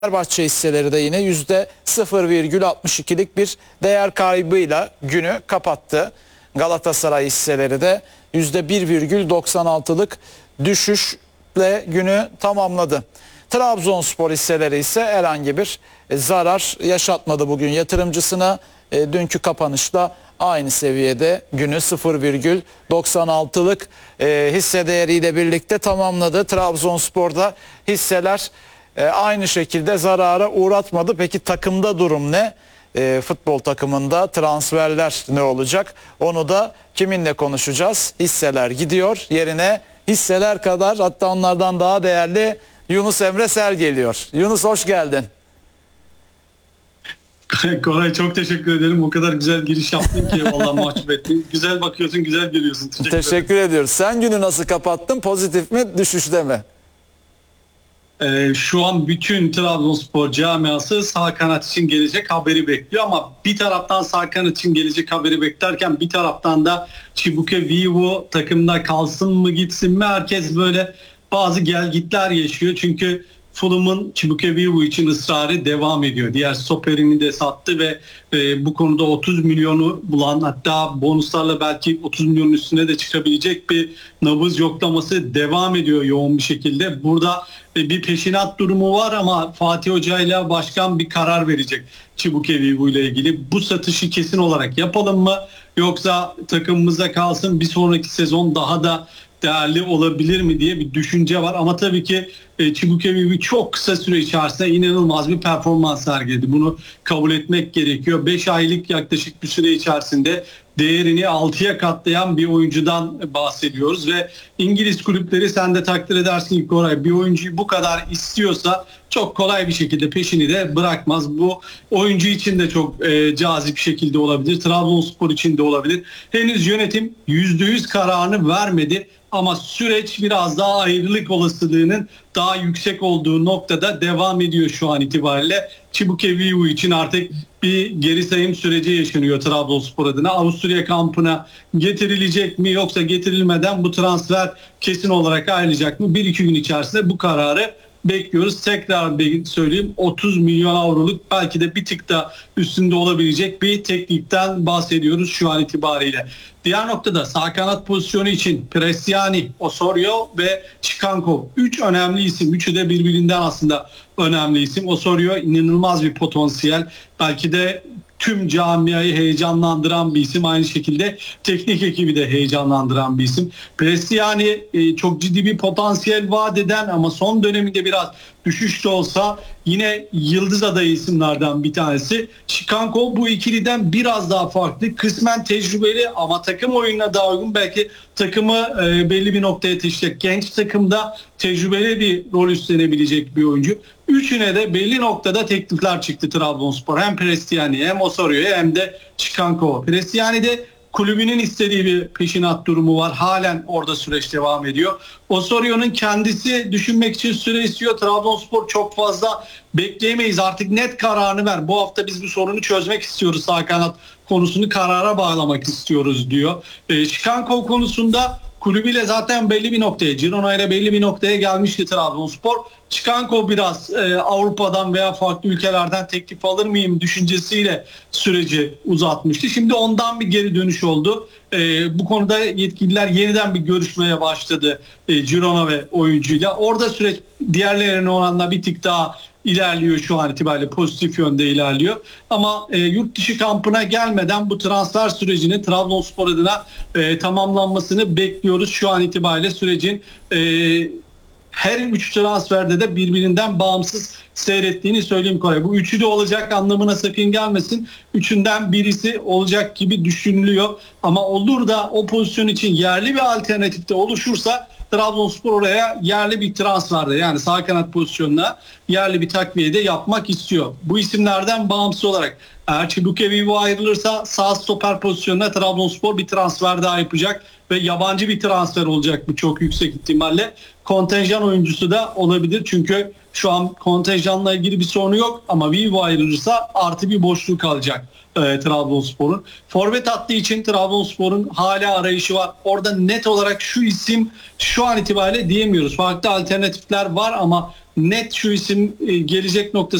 Fenerbahçe hisseleri de yine %0,62'lik bir değer kaybıyla günü kapattı. Galatasaray hisseleri de %1,96'lık düşüşle günü tamamladı. Trabzonspor hisseleri ise herhangi bir zarar yaşatmadı bugün yatırımcısına. Dünkü kapanışta aynı seviyede günü 0,96'lık hisse değeriyle birlikte tamamladı. Trabzonspor'da hisseler aynı şekilde zarara uğratmadı. Peki takımda durum ne? Futbol takımında transferler ne olacak? Onu da kiminle konuşacağız? Hisseler gidiyor. Yerine hisseler kadar, hatta onlardan daha değerli Yunus Emre Sel geliyor. Yunus, hoş geldin. Koray, çok teşekkür ederim. O kadar güzel giriş yaptın ki vallahi mahcup ettin. Güzel bakıyorsun, güzel görüyorsun. Teşekkür ediyoruz. Sen günü nasıl kapattın? Pozitif mi, düşüşte mi? Şu an bütün Trabzonspor camiası sağ kanat için gelecek haberi bekliyor ama bir taraftan sağ kanat için gelecek haberi beklerken bir taraftan da Chibuke Vivo takımda kalsın mı gitsin mi, herkes böyle bazı gelgitler yaşıyor. Çünkü Fulham'ın Chibuke Vivo için ısrarı devam ediyor. Diğer stoperini de sattı ve bu konuda 30 milyonu bulan, hatta bonuslarla belki 30 milyonun üstüne de çıkabilecek bir nabız yoklaması devam ediyor yoğun bir şekilde. Burada bir peşinat durumu var ama Fatih Hoca ile başkan bir karar verecek Chibuke Vivo ile ilgili. Bu satışı kesin olarak yapalım mı, yoksa takımımızda kalsın, bir sonraki sezon daha da değerli olabilir mi diye bir düşünce var. Ama tabii ki Chibuke Vivo çok kısa süre içerisinde inanılmaz bir performans sergiledi. Bunu kabul etmek gerekiyor. 5 aylık yaklaşık bir süre içerisinde değerini 6'ya katlayan bir oyuncudan bahsediyoruz ve İngiliz kulüpleri, sen de takdir edersin ki Koray, bir oyuncuyu bu kadar istiyorsa çok kolay bir şekilde peşini de bırakmaz. Bu oyuncu için de çok cazip bir şekilde olabilir. Trabzonspor için de olabilir. Henüz yönetim %100 kararını vermedi. Ama süreç biraz daha ayrılık olasılığının daha yüksek olduğu noktada devam ediyor şu an itibariyle. Chibuke Vivo için artık bir geri sayım süreci yaşanıyor Trabzonspor adına. Avusturya kampına getirilecek mi, yoksa getirilmeden bu transfer kesin olarak ayrılacak mı? 1-2 gün içerisinde bu kararı bekliyoruz. Tekrar söyleyeyim, 30 milyon avroluk, belki de bir tık da üstünde olabilecek bir tekliften bahsediyoruz şu an itibariyle. Diğer noktada sağ kanat pozisyonu için Prestiani, Osorio ve Çikankov. 3 önemli isim. Üçü de birbirinden aslında önemli isim. Osorio inanılmaz bir potansiyel. Belki de tüm camiayı heyecanlandıran bir isim. Aynı şekilde teknik ekibi de heyecanlandıran bir isim. Prestiani çok ciddi bir potansiyel vaat eden ama son döneminde biraz düşüşte olsa yine yıldız adayı isimlerden bir tanesi. Çikankov bu ikiliden biraz daha farklı. Kısmen tecrübeli ama takım oyununa daha uygun. Belki takımı belli bir noktaya taşıyacak. Genç takımda tecrübeli bir rol üstlenebilecek bir oyuncu. Üçüne de belli noktada teklifler çıktı Trabzonspor. Hem Prestiani hem Osorio'ya hem de Çikankov. Prestiani'de kulübünün istediği bir peşinat durumu var. Halen orada süreç devam ediyor. Osorio'nun kendisi düşünmek için süre istiyor. Trabzonspor çok fazla bekleyemeyiz, artık net kararını ver. Bu hafta biz bu sorunu çözmek istiyoruz. Sağ kanat konusunu karara bağlamak istiyoruz diyor. Çikankov konusunda kulübüyle zaten belli bir noktaya, Girona ile belli bir noktaya gelmişti Trabzonspor. Çikankov biraz Avrupa'dan veya farklı ülkelerden teklif alır mıyım düşüncesiyle süreci uzatmıştı. Şimdi ondan bir geri dönüş oldu. Bu konuda yetkililer yeniden bir görüşmeye başladı Girona ve oyuncuyla. Orada süreç diğerlerine oranla bir tık daha ilerliyor, şu an itibariyle pozitif yönde ilerliyor. Ama yurt dışı kampına gelmeden bu transfer sürecinin Trabzonspor adına tamamlanmasını bekliyoruz. Şu an itibariyle sürecin her 3 transferde de birbirinden bağımsız seyrettiğini söyleyeyim Koray. Bu üçü de olacak anlamına sakın gelmesin. Üçünden birisi olacak gibi düşünülüyor. Ama olur da o pozisyon için yerli bir alternatif de oluşursa Trabzonspor oraya yerli bir transferde, yani sağ kanat pozisyonuna yerli bir takviye de yapmak istiyor. Bu isimlerden bağımsız olarak eğer Chibuke Vivo ayrılırsa sağ stoper pozisyonuna Trabzonspor bir transfer daha yapacak ve yabancı bir transfer olacak bu çok yüksek ihtimalle. Kontenjan oyuncusu da olabilir çünkü şu an kontenjanla ilgili bir sorunu yok ama Vivo ayrılırsa artı bir boşluk kalacak Trabzonspor'un. Forvet attığı için Trabzonspor'un hala arayışı var. Orada net olarak şu isim şu an itibariyle diyemiyoruz. Farklı alternatifler var ama net şu isim gelecek noktası